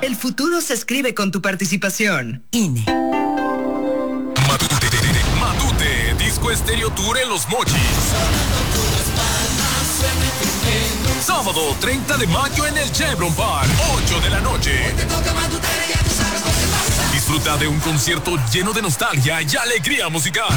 El futuro se escribe con tu participación. INE. Matute, Disco Estéreo Tour en Los Mochis. Sábado 30 de mayo en el Chevron Park, 8 de la noche. Disfruta de un concierto lleno de nostalgia y alegría musical.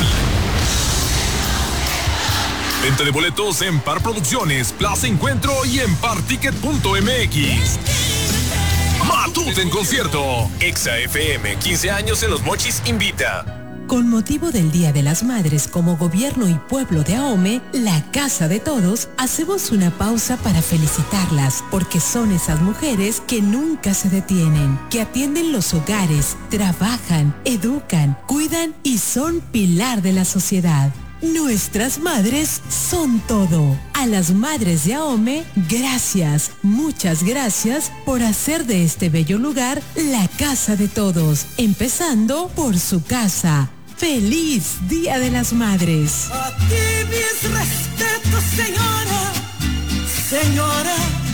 Venta de boletos en Par Producciones, Plaza Encuentro y en particket.mx. Matute en concierto. Exa FM, 15 años en Los Mochis invita. Con motivo del Día de las Madres, como gobierno y pueblo de Ahome, la Casa de Todos, hacemos una pausa para felicitarlas, porque son esas mujeres que nunca se detienen, que atienden los hogares, trabajan, educan, cuidan y son pilar de la sociedad. Nuestras madres son todo. A las madres de Ahome, gracias, muchas gracias por hacer de este bello lugar la Casa de Todos, empezando por su casa. ¡Feliz Día de las Madres! A ti mis respetos, señora, señora,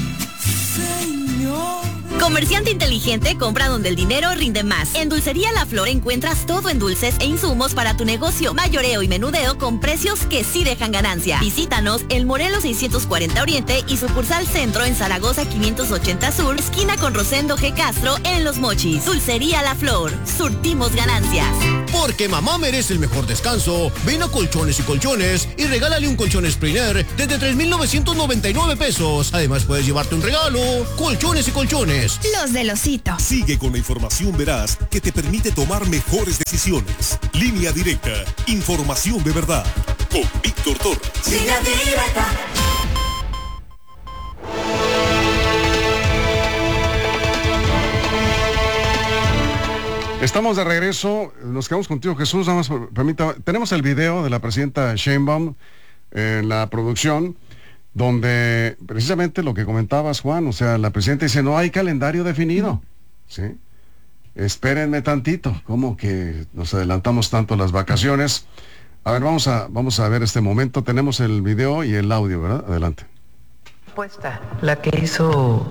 señor. Comerciante inteligente, compra donde el dinero rinde más. En Dulcería La Flor encuentras todo en dulces e insumos para tu negocio. Mayoreo y menudeo con precios que sí dejan ganancia. Visítanos en Morelos 640 Oriente y sucursal Centro en Zaragoza 580 Sur, esquina con Rosendo G. Castro en Los Mochis. Dulcería La Flor, surtimos ganancias. Porque mamá merece el mejor descanso, ven a Colchones y Colchones y regálale un colchón Springer desde 3,999 pesos. Además puedes llevarte un regalo. Colchones y Colchones. Los del Osito. Sigue con la información veraz que te permite tomar mejores decisiones. Línea Directa. Información de verdad. Con Víctor Torres. Línea Directa. Estamos de regreso, nos quedamos contigo, Jesús, nada más permítame. Tenemos el video de la presidenta Sheinbaum en la producción, donde precisamente lo que comentabas, Juan, o sea, la presidenta dice, no hay calendario definido, ¿sí? Espérenme tantito, como que nos adelantamos tanto las vacaciones. A ver, vamos a ver este momento, tenemos el video y el audio, ¿verdad? Adelante. Propuesta, la que hizo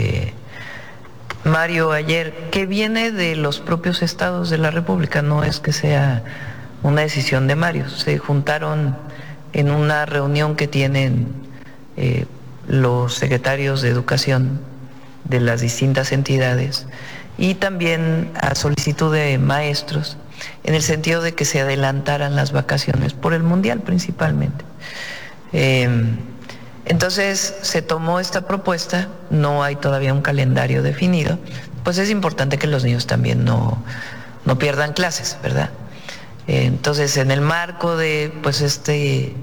Mario ayer, que viene de los propios estados de la República, no es que sea una decisión de Mario. Se juntaron en una reunión que tienen los secretarios de educación de las distintas entidades y también a solicitud de maestros, en el sentido de que se adelantaran las vacaciones por el Mundial principalmente. Entonces se tomó esta propuesta, no hay todavía un calendario definido, pues es importante que los niños también no pierdan clases, ¿verdad? Entonces en el marco de pues este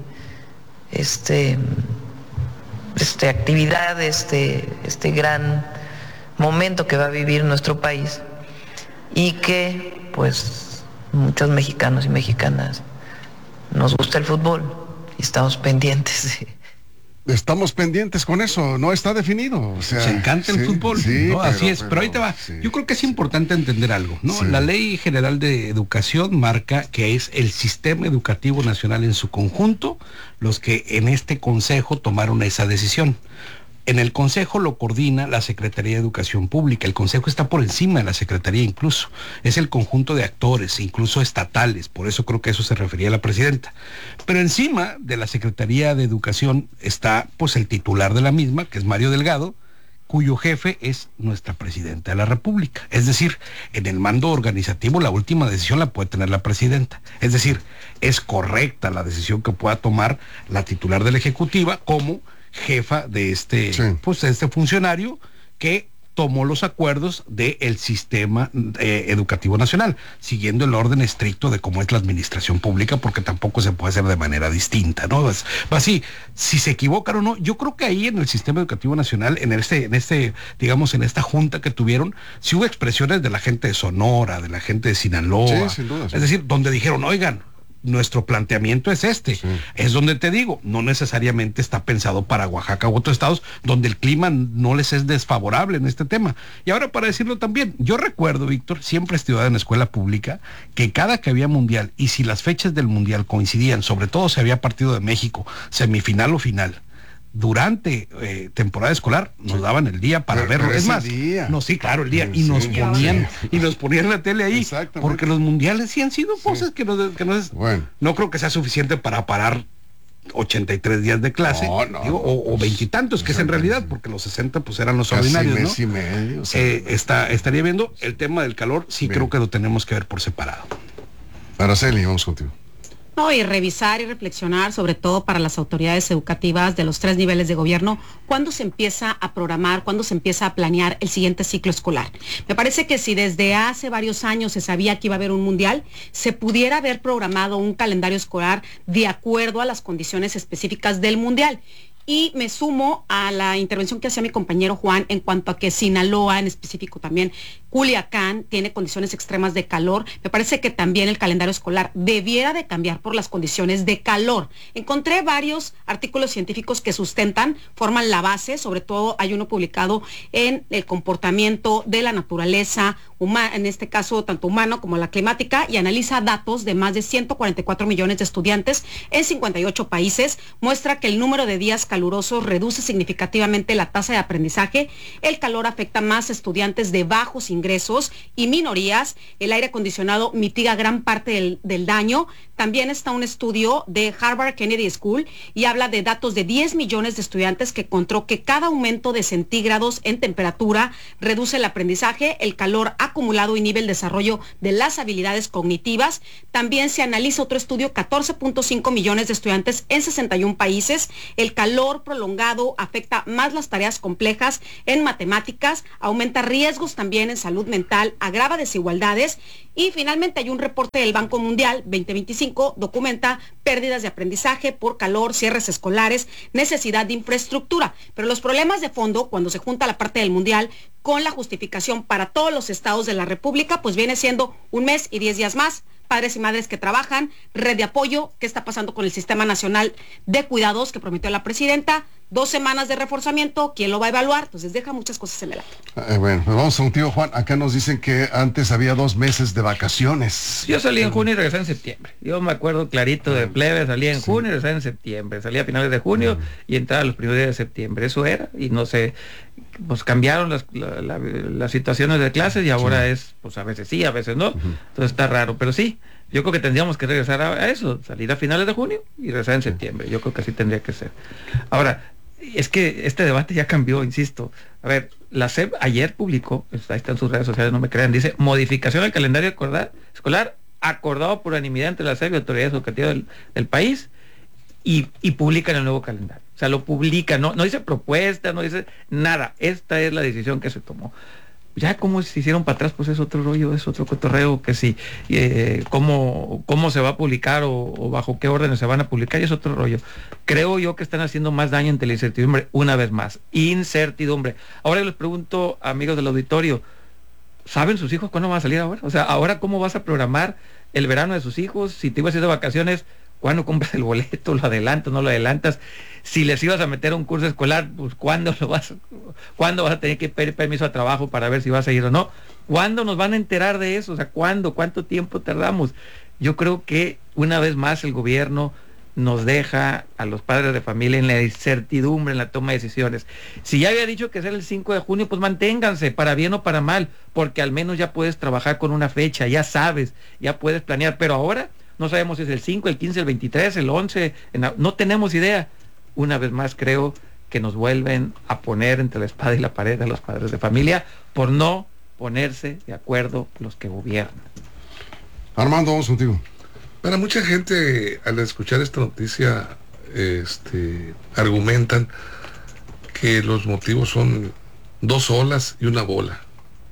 actividad, este gran momento que va a vivir nuestro país y que pues muchos mexicanos y mexicanas nos gusta el fútbol y estamos pendientes Estamos pendientes con eso, no está definido. O sea, se encanta el fútbol, sí, ¿no? Así es, pero ahí te va. Sí. Yo creo que es importante entender algo, ¿no? Sí. La Ley General de Educación marca que es el Sistema Educativo Nacional en su conjunto los que en este consejo tomaron esa decisión. En el consejo lo coordina la Secretaría de Educación Pública. El consejo está por encima de la Secretaría incluso. Es el conjunto de actores, incluso estatales. Por eso creo que eso se refería a la presidenta. Pero encima de la Secretaría de Educación está pues el titular de la misma, que es Mario Delgado, cuyo jefe es nuestra presidenta de la República. Es decir, en el mando organizativo la última decisión la puede tener la presidenta. Es decir, es correcta la decisión que pueda tomar la titular de la Ejecutiva como jefa de este funcionario que tomó los acuerdos del sistema educativo nacional, siguiendo el orden estricto de cómo es la administración pública, porque tampoco se puede hacer de manera distinta, ¿no? Es así, si se equivocan o no, yo creo que ahí en el sistema educativo nacional, en esta junta que tuvieron, sí hubo expresiones de la gente de Sonora, de la gente de Sinaloa, sí, sin duda, sí. Es decir, donde dijeron, oigan, nuestro planteamiento es este, sí. Es donde te digo, no necesariamente está pensado para Oaxaca u otros estados donde el clima no les es desfavorable en este tema. Y ahora para decirlo también, yo recuerdo, Víctor, siempre he estudiado en escuela pública, que cada que había mundial, y si las fechas del mundial coincidían, sobre todo si había partido de México, semifinal o final, durante temporada escolar nos daban el día para verlo. Es más, no, sí, claro, el día. Y nos ponían la tele ahí. Porque los mundiales sí han sido cosas que no creo que sea suficiente para parar 83 días de clase, o 20 y tantos, que es en realidad, porque los 60 pues eran los ordinarios, ¿no? Mes y medio, estaría viendo el tema del calor, creo que lo tenemos que ver por separado. Araceli, vamos contigo. No, y revisar y reflexionar, sobre todo para las autoridades educativas de los 3 niveles de gobierno, cuándo se empieza a programar, cuándo se empieza a planear el siguiente ciclo escolar. Me parece que si desde hace varios años se sabía que iba a haber un mundial, se pudiera haber programado un calendario escolar de acuerdo a las condiciones específicas del mundial. Y me sumo a la intervención que hacía mi compañero Juan en cuanto a que Sinaloa, en específico también Culiacán, tiene condiciones extremas de calor. Me parece que también el calendario escolar debiera de cambiar por las condiciones de calor. Encontré varios artículos científicos que sustentan, forman la base, sobre todo hay uno publicado en el comportamiento de la naturaleza humana, en este caso tanto humano como la climática, y analiza datos de más de 144 millones de estudiantes en 58 países. Muestra que el número de días calurosos reduce significativamente la tasa de aprendizaje. El calor afecta más a estudiantes de bajos ingresos y minorías. El aire acondicionado mitiga gran parte del daño. También está un estudio de Harvard Kennedy School y habla de datos de 10 millones de estudiantes que encontró que cada aumento de centígrados en temperatura reduce el aprendizaje, el calor acumulado inhibe el desarrollo de las habilidades cognitivas. También se analiza otro estudio, 14.5 millones de estudiantes en 61 países. El calor prolongado afecta más las tareas complejas en matemáticas, aumenta riesgos también en salud mental, agrava desigualdades. Y finalmente hay un reporte del Banco Mundial 2025, documenta pérdidas de aprendizaje por calor, cierres escolares, necesidad de infraestructura. Pero los problemas de fondo, cuando se junta la parte del Mundial con la justificación para todos los estados de la República, pues viene siendo 1 mes y 10 días más, padres y madres que trabajan, red de apoyo, qué está pasando con el Sistema Nacional de Cuidados que prometió la presidenta, 2 semanas de reforzamiento, ¿quién lo va a evaluar? Entonces deja muchas cosas en el aire. Bueno, pues vamos contigo, Juan. Acá nos dicen que antes había 2 meses de vacaciones. Yo salí en junio y regresé en septiembre. Yo me acuerdo clarito de plebe, salía en junio y regresé en septiembre. Salía a finales de junio y entraba los primeros días de septiembre. Eso era, y no sé, pues cambiaron las situaciones de clases y ahora es, pues a veces sí, a veces no. Entonces está raro, pero sí. Yo creo que tendríamos que regresar a eso, salir a finales de junio y regresar en septiembre. Yo creo que así tendría que ser. Ahora, es que este debate ya cambió, insisto. A ver, la SEP ayer publicó, ahí están sus redes sociales, no me crean, dice, modificación al calendario escolar acordado por unanimidad entre la SEP y autoridades educativas del país, y publican el nuevo calendario. O sea, lo publica, no dice propuesta, no dice nada. Esta es la decisión que se tomó. Ya como se hicieron para atrás, pues es otro rollo, es otro cotorreo, que sí, cómo se va a publicar o bajo qué órdenes se van a publicar, y es otro rollo. Creo yo que están haciendo más daño ante la incertidumbre, una vez más, incertidumbre. Ahora les pregunto, amigos del auditorio, ¿saben sus hijos cuándo van a salir ahora? O sea, ahora cómo vas a programar el verano de sus hijos, si te ibas a ir de vacaciones, ¿cuándo compras el boleto? ¿Lo adelantas, no lo adelantas? Si les ibas a meter a un curso escolar, pues ¿cuándo vas a tener que pedir permiso a trabajo para ver si vas a ir o no? ¿Cuándo nos van a enterar de eso? O sea, ¿cuándo? ¿Cuánto tiempo tardamos? Yo creo que una vez más el gobierno nos deja a los padres de familia en la incertidumbre en la toma de decisiones. Si ya había dicho que es el 5 de junio, pues manténganse, para bien o para mal, porque al menos ya puedes trabajar con una fecha, ya sabes, ya puedes planear, pero ahora no sabemos si es el 5, el 15, el 23, el 11, no tenemos idea. Una vez más creo que nos vuelven a poner entre la espada y la pared a los padres de familia por no ponerse de acuerdo los que gobiernan. Armando, vamos contigo. Para mucha gente, al escuchar esta noticia, argumentan que los motivos son 2 olas y una bola.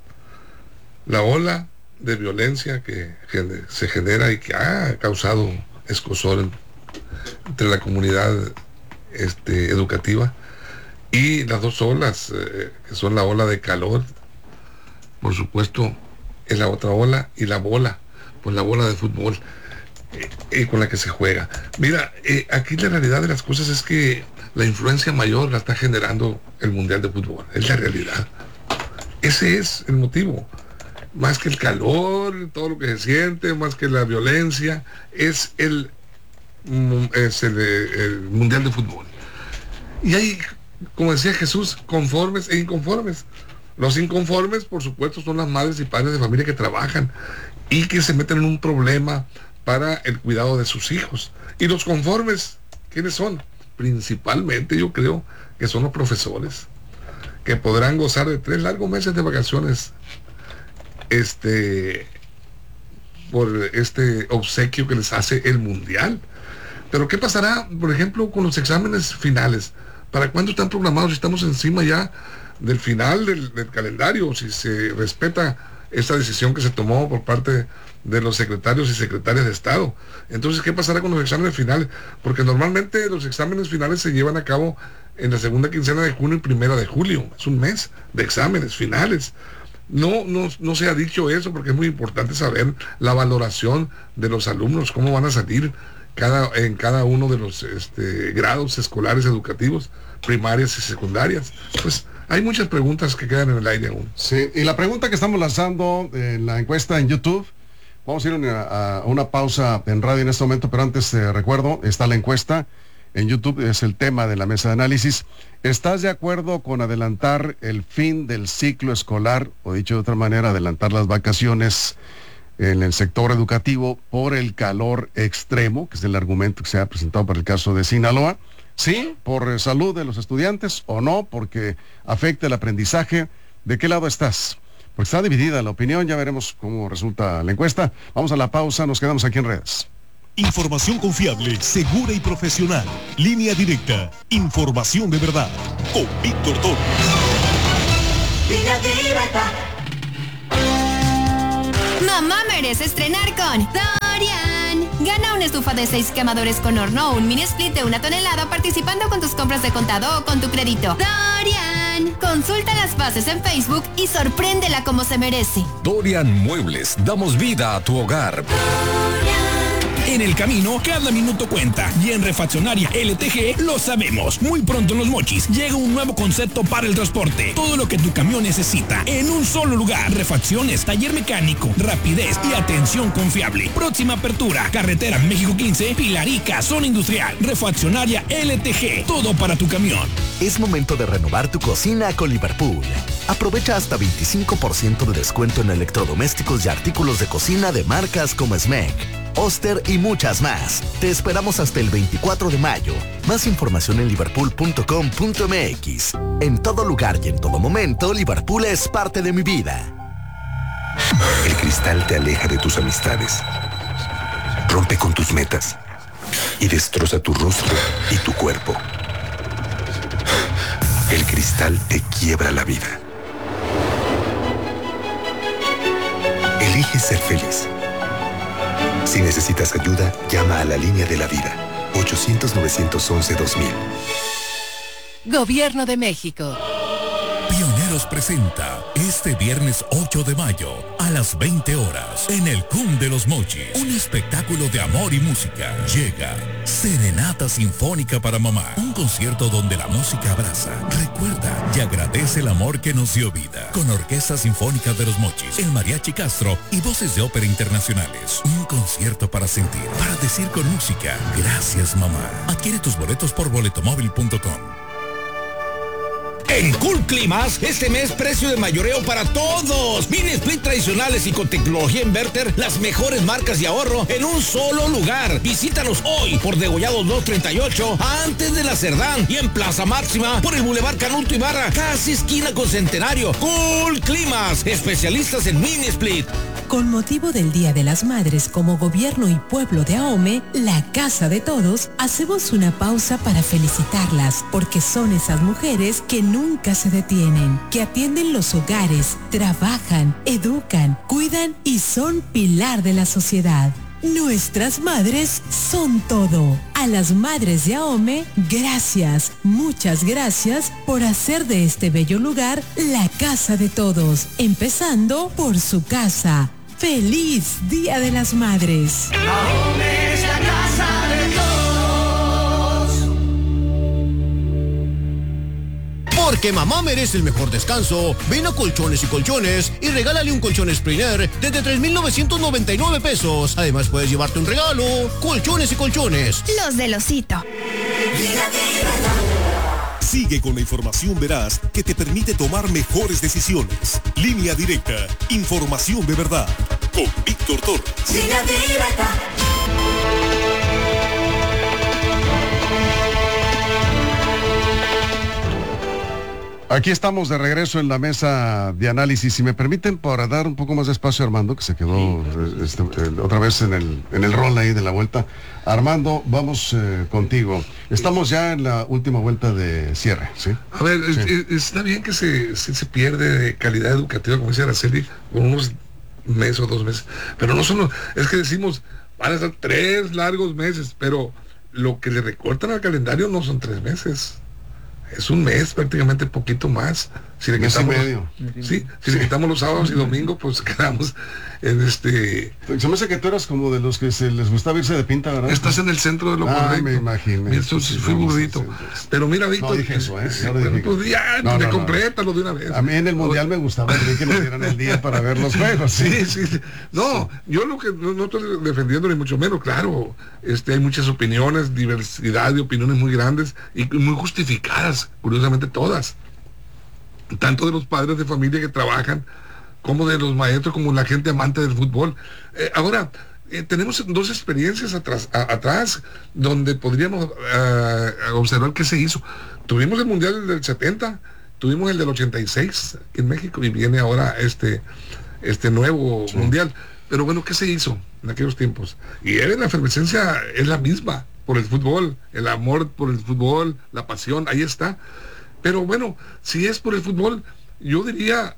La ola de violencia que se genera y que ha causado escozor entre la comunidad educativa, y las 2 olas, que son la ola de calor, por supuesto, es la otra ola, y la bola, pues la bola de fútbol con la que se juega. Mira, aquí la realidad de las cosas es que la influencia mayor la está generando el Mundial de Fútbol, es la realidad. Ese es el motivo. Más que el calor, todo lo que se siente, más que la violencia, es el Mundial de Fútbol. Y hay, como decía Jesús, conformes e inconformes. Los inconformes, por supuesto, son las madres y padres de familia que trabajan y que se meten en un problema para el cuidado de sus hijos. Y los conformes, ¿quiénes son? Principalmente yo creo que son los profesores, que podrán gozar de 3 largos meses de vacaciones por este obsequio que les hace el mundial. Pero ¿qué pasará, por ejemplo, con los exámenes finales? ¿Para cuándo están programados? Estamos encima ya del final del calendario, si se respeta esta decisión que se tomó por parte de los secretarios y secretarias de Estado. Entonces, ¿qué pasará con los exámenes finales? Porque normalmente los exámenes finales se llevan a cabo en la segunda quincena de junio y 1 de julio. Es un mes de exámenes finales. No se ha dicho eso porque es muy importante saber la valoración de los alumnos, cómo van a salir en cada uno de los grados escolares educativos, primarias y secundarias. Pues hay muchas preguntas que quedan en el aire aún. Sí, y la pregunta que estamos lanzando en la encuesta en YouTube, vamos a ir a una pausa en radio en este momento, pero antes recuerdo, está la encuesta en YouTube, es el tema de la mesa de análisis. ¿Estás de acuerdo con adelantar el fin del ciclo escolar, o dicho de otra manera, adelantar las vacaciones en el sector educativo por el calor extremo, que es el argumento que se ha presentado para el caso de Sinaloa? Sí, por salud de los estudiantes, o no, porque afecta el aprendizaje. ¿De qué lado estás? Porque está dividida la opinión, ya veremos cómo resulta la encuesta. Vamos a la pausa, nos quedamos aquí en redes. Información confiable, segura y profesional. Línea directa. Información de verdad. Con Víctor Torres. Línea directa. Mamá merece estrenar con Dorian. Gana una estufa de 6 quemadores con horno o un mini split de 1 tonelada participando con tus compras de contado o con tu crédito. Dorian. Consulta las bases en Facebook y sorpréndela como se merece. Dorian Muebles. Damos vida a tu hogar. En el camino, cada minuto cuenta. Y en Refaccionaria LTG lo sabemos. Muy pronto en Los Mochis llega un nuevo concepto para el transporte. Todo lo que tu camión necesita en un solo lugar. Refacciones, taller mecánico, rapidez y atención confiable. Próxima apertura, carretera México 15, Pilarica, zona industrial. Refaccionaria LTG. Todo para tu camión. Es momento de renovar tu cocina con Liverpool. Aprovecha hasta 25% de descuento en electrodomésticos y artículos de cocina de marcas como Smeg, Oster y muchas más. Te esperamos hasta el 24 de mayo. Más información en liverpool.com.mx. En todo lugar y en todo momento, Liverpool es parte de mi vida. El cristal te aleja de tus amistades, rompe con tus metas y destroza tu rostro y tu cuerpo. El cristal te quiebra la vida. Elige ser feliz. Si necesitas ayuda, llama a la línea de la vida. 800-911-2000. Gobierno de México. Pioneros presenta este viernes 8 de mayo a las 20 horas en el CUM de Los Mochis. Un espectáculo de amor y música. Llega Serenata Sinfónica para Mamá. Un concierto donde la música abraza, recuerda y agradece el amor que nos dio vida. Con Orquesta Sinfónica de Los Mochis, el Mariachi Castro y voces de ópera internacionales. Un concierto para sentir, para decir con música, gracias mamá. Adquiere tus boletos por boletomóvil.com. En Cool Climas, este mes precio de mayoreo para todos. Mini split tradicionales y con tecnología inverter, las mejores marcas de ahorro en un solo lugar. Visítanos hoy por Degollado 238, antes de la Cerdán, y en Plaza Máxima por el Boulevard Canuto Ibarra, casi esquina con Centenario. Cool Climas, especialistas en mini split. Con motivo del Día de las Madres como Gobierno y Pueblo de Ahome, la Casa de Todos, hacemos una pausa para felicitarlas, porque son esas mujeres que nunca se detienen, que atienden los hogares, trabajan, educan, cuidan y son pilar de la sociedad. Nuestras madres son todo. A las madres de Ahome, gracias, muchas gracias por hacer de este bello lugar la Casa de Todos, empezando por su casa. ¡Feliz Día de las Madres! Ahome es la casa de todos. Porque mamá merece el mejor descanso, ven a Colchones y Colchones y regálale un colchón Springer desde 3,999 pesos. Además puedes llevarte un regalo. Colchones y Colchones. Los del Osito. Sigue con la información veraz que te permite tomar mejores decisiones. Línea Directa, información de verdad. Con Víctor Torres. Línea Directa. Aquí estamos de regreso en la mesa de análisis. Si me permiten, para dar un poco más de espacio a Armando, que se quedó otra vez en el rol ahí de la vuelta. Armando, vamos contigo. Estamos ya en la última vuelta de cierre, ¿sí? A ver, sí. Está bien que se pierde calidad educativa, como dice Araceli, por unos meses o 2 meses. Pero no solo, es que decimos, van a ser 3 largos meses, pero lo que le recortan al calendario no son 3 meses. Es un mes, prácticamente poquito más. Si le quitamos, sí, si le quitamos los sábados y domingos, pues quedamos en Se me hace que tú eras como de los que se les gustaba irse de pinta, ¿verdad? Estás en el centro de lo correcto. Me imaginé. Fui gordito. Pero mira, Víctor. No dije eso, complétalo de una vez. A mí en el Mundial me gustaba que nos dieran el día para ver los juegos. Sí. No, yo lo que no estoy defendiendo ni mucho menos, claro. Hay muchas opiniones, diversidad de opiniones muy grandes y muy justificadas, curiosamente todas. Tanto de los padres de familia que trabajan, como de los maestros, como la gente amante del fútbol. Ahora, tenemos 2 experiencias atrás donde podríamos observar qué se hizo. Tuvimos el Mundial del 70, tuvimos el del 86 aquí en México y viene ahora este nuevo Mundial. Pero bueno, ¿qué se hizo en aquellos tiempos? Y la efervescencia es la misma por el fútbol, el amor por el fútbol, la pasión, ahí está. Pero bueno, si es por el fútbol, yo diría,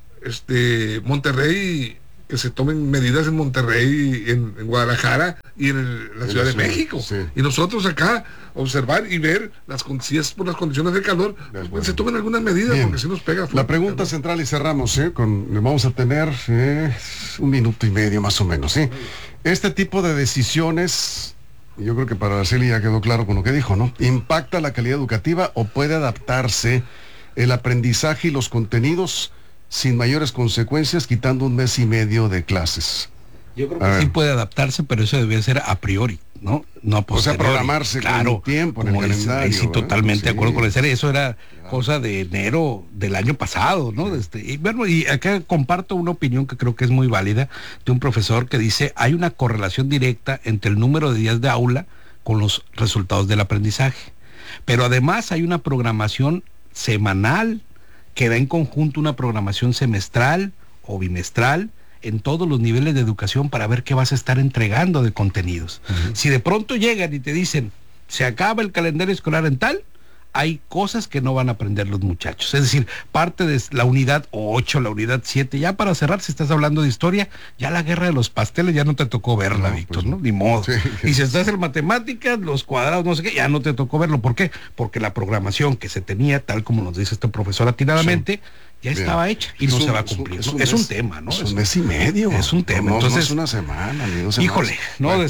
Monterrey, que se tomen medidas en Monterrey, en Guadalajara y en la Ciudad de México. Sí. Y nosotros acá observar y ver si es por las condiciones de calor, pues se tomen algunas medidas. Bien. Porque si nos pega. La pregunta central y cerramos, vamos a tener 1 minuto y medio más o menos, ¿sí? Este tipo de decisiones, yo creo que para Araceli ya quedó claro con lo que dijo, ¿no? ¿Impacta la calidad educativa o puede adaptarse el aprendizaje y los contenidos sin mayores consecuencias, quitando 1 mes y medio de clases? Yo creo que sí puede adaptarse, pero eso debe ser a priori, ¿no? No a posteriori. O sea, programarse con el tiempo, en el calendario. Sí, totalmente de acuerdo con eso. Eso era cosa de enero del año pasado, ¿no? Y acá comparto una opinión que creo que es muy válida de un profesor que dice, hay una correlación directa entre el número de días de aula con los resultados del aprendizaje. Pero además hay una programación semanal que da en conjunto una programación semestral o bimestral en todos los niveles de educación para ver qué vas a estar entregando de contenidos. Si de pronto llegan y te dicen, se acaba el calendario escolar en tal, hay cosas que no van a aprender los muchachos. Es decir, parte de la unidad 8, la unidad 7, ya para cerrar, si estás hablando de historia, ya la guerra de los pasteles ya no te tocó verla, Víctor, ¿no? Ni modo. Sí. Y si estás en matemáticas, los cuadrados, no sé qué, ya no te tocó verlo. ¿Por qué? Porque la programación que se tenía, tal como nos dice este profesor atinadamente, ya estaba hecha y no se va a cumplir. Es un tema, ¿no? Es 1 mes y medio. Es un tema. Entonces, no es una semana, ni 2 semanas. Híjole, no, bueno.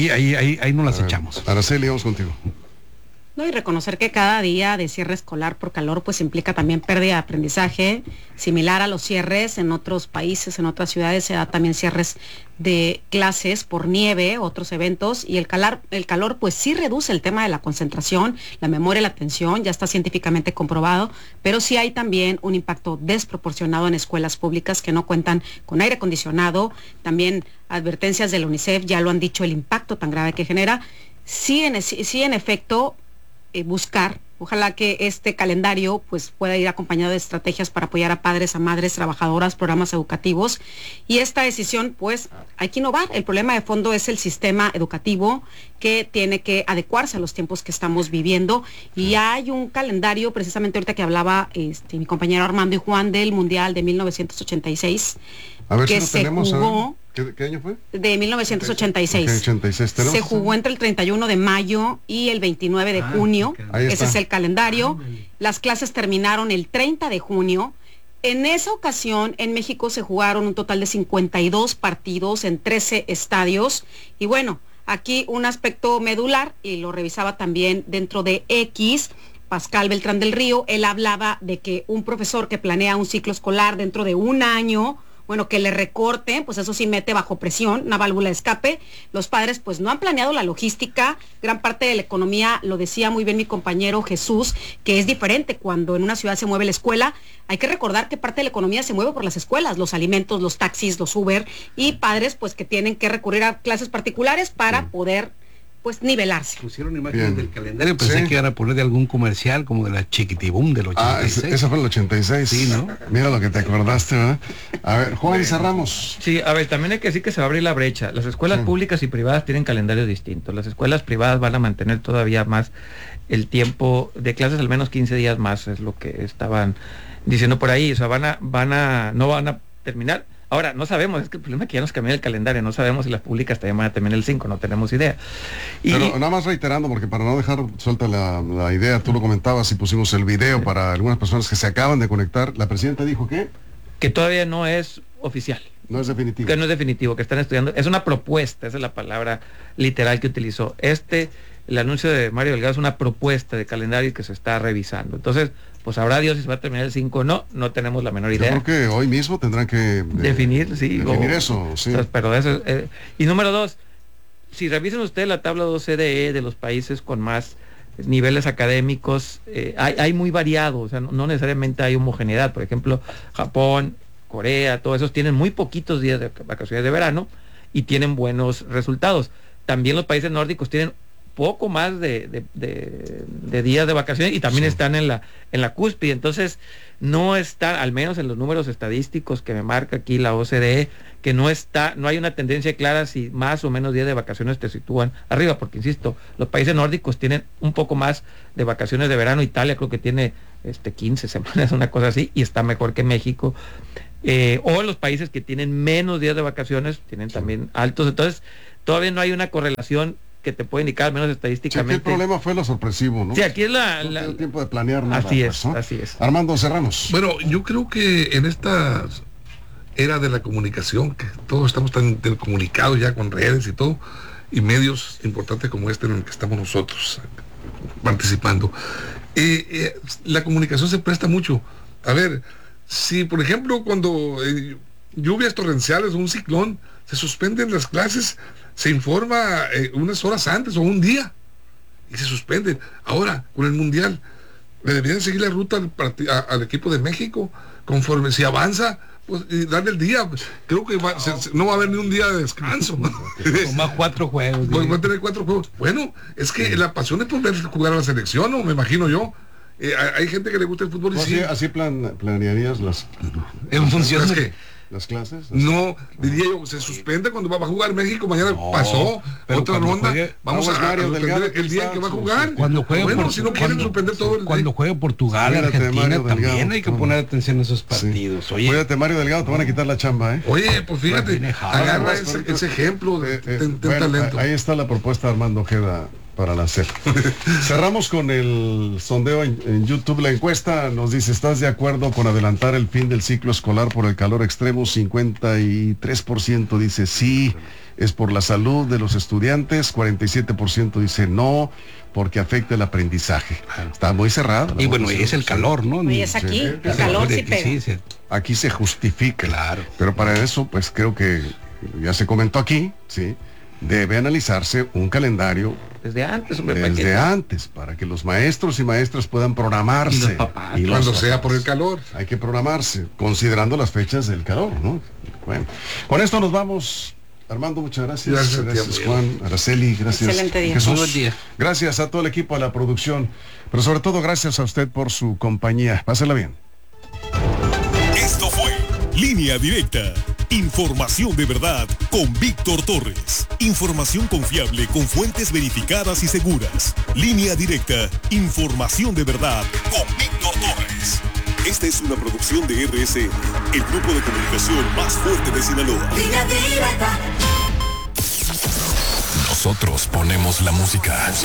Ahí no las echamos. Araceli, vamos contigo. No, y reconocer que cada día de cierre escolar por calor pues implica también pérdida de aprendizaje, similar a los cierres en otros países, en otras ciudades se da también cierres de clases por nieve, otros eventos, y el calor pues sí reduce el tema de la concentración, la memoria, la atención, ya está científicamente comprobado, pero sí hay también un impacto desproporcionado en escuelas públicas que no cuentan con aire acondicionado, también advertencias de la UNICEF ya lo han dicho, el impacto tan grave que genera. Sí, en efecto, buscar, ojalá que este calendario pues pueda ir acompañado de estrategias para apoyar a padres, a madres, trabajadoras, programas educativos, y esta decisión pues hay que innovar. El problema de fondo es el sistema educativo que tiene que adecuarse a los tiempos que estamos viviendo, y hay un calendario, precisamente ahorita que hablaba mi compañero Armando y Juan, del Mundial de 1986, a ver que si se tenemos, jugó. ¿Qué año fue? De 1986. 86. Se jugó entre el 31 de mayo y el 29 de junio. Ese es el calendario. Las clases terminaron el 30 de junio. En esa ocasión, en México se jugaron un total de 52 partidos en 13 estadios. Y bueno, aquí un aspecto medular, y lo revisaba también dentro de X, Pascal Beltrán del Río, él hablaba de que un profesor que planea un ciclo escolar dentro de 1 año, bueno, que le recorten, pues eso sí mete bajo presión, una válvula de escape. Los padres pues no han planeado la logística, gran parte de la economía, lo decía muy bien mi compañero Jesús, que es diferente cuando en una ciudad se mueve la escuela. Hay que recordar que parte de la economía se mueve por las escuelas, los alimentos, los taxis, los Uber, y padres pues que tienen que recurrir a clases particulares para poder pues nivelarse. Pusieron imágenes del calendario, pensé que iban a poner de algún comercial como de la Chiquitibum del 86. Esa fue el 86. Sí, ¿no? Mira lo que te acordaste, ¿verdad? A ver, Juan, cerramos. Sí, a ver, también hay que decir que se va a abrir la brecha. Las escuelas públicas y privadas tienen calendarios distintos. Las escuelas privadas van a mantener todavía más el tiempo de clases, al menos 15 días más, es lo que estaban diciendo por ahí. O sea, no van a terminar. Ahora, no sabemos, es que el problema es que ya nos cambió el calendario, no sabemos si las públicas también van a terminar el 5, no tenemos idea. Pero nada más reiterando, porque para no dejar suelta la idea, tú lo comentabas y pusimos el video para algunas personas que se acaban de conectar, la presidenta dijo que todavía no es oficial. No es definitivo. Que no es definitivo, que están estudiando, es una propuesta, esa es la palabra literal que utilizó. El anuncio de Mario Delgado es una propuesta de calendario que se está revisando. Entonces, pues sabrá Dios si se va a terminar el 5 o no tenemos la menor idea. Yo creo que hoy mismo tendrán que definir eso, sí. Entonces, pero eso y número 2, si revisan ustedes la tabla de OCDE de los países con más niveles académicos, hay muy variado, o sea, no necesariamente hay homogeneidad. Por ejemplo, Japón, Corea, todos esos tienen muy poquitos días de vacaciones de verano y tienen buenos resultados. También los países nórdicos tienen poco más de días de vacaciones y también están en la cúspide. Entonces no está, al menos en los números estadísticos que me marca aquí la OCDE, que no hay una tendencia clara si más o menos días de vacaciones te sitúan arriba, porque insisto, los países nórdicos tienen un poco más de vacaciones de verano. Italia creo que tiene 15 semanas, una cosa así, y está mejor que México. O los países que tienen menos días de vacaciones tienen también altos. Entonces todavía no hay una correlación que te puede indicar, al menos estadísticamente. Sí, aquí el problema fue lo sorpresivo, ¿no? Sí, aquí es no tiene tiempo de planear nada. Así es. Armando, cerramos. Bueno, yo creo que en esta era de la comunicación, que todos estamos tan comunicados ya con redes y todo, y medios importantes como este en el que estamos nosotros participando. La comunicación se presta mucho. A ver, si por ejemplo cuando lluvias torrenciales o un ciclón, se suspenden las clases, se informa unas horas antes o un día y se suspenden. Ahora, con el Mundial, le deberían seguir la ruta al equipo de México, conforme si avanza, pues y darle el día. Creo que no va a haber ni un día de descanso. Más 4 juegos. Pues va a tener 4 juegos. Bueno, es que la pasión es por ver jugar a la selección, ¿no? Me imagino yo. Hay gente que le gusta el fútbol y así planearías las en función de las clases. No, diría yo, se suspende cuando va a jugar México, mañana pasó otra ronda, vamos a suspender el día que va a jugar. Cuando juegue si no quieren suspender todo el día. Cuando juegue Portugal, Argentina, también hay que poner atención a esos partidos. Oye, cuídate, Mario Delgado, te van a quitar la chamba, Oye, pues fíjate, agarra ese ejemplo de talento. Ahí está la propuesta de Armando Ojeda para la CEP. Cerramos con el sondeo en YouTube. La encuesta nos dice: ¿estás de acuerdo con adelantar el fin del ciclo escolar por el calor extremo? 53% dice sí, es por la salud de los estudiantes. 47% dice no, porque afecta el aprendizaje. Está muy cerrado. Y bueno, es el calor, ¿no? Y es aquí, el calor sí pega. Aquí se justifica. Claro. Pero para eso, pues creo que ya se comentó aquí, ¿sí? Debe analizarse un calendario desde antes, para que los maestros y maestras puedan programarse. Y los papás, cuando sea por el calor. Hay que programarse, considerando las fechas del calor, ¿no? Bueno, con esto nos vamos. Armando, muchas gracias. Gracias, Juan, Araceli, gracias. Excelente día. Jesús, buen día. Gracias a todo el equipo de la producción, pero sobre todo gracias a usted por su compañía. Pásela bien. Esto fue Línea Directa. Información de verdad con Víctor Torres. Información confiable con fuentes verificadas y seguras. Línea Directa. Información de verdad con Víctor Torres. Esta es una producción de RSN, el grupo de comunicación más fuerte de Sinaloa. Línea Directa. Nosotros ponemos la música.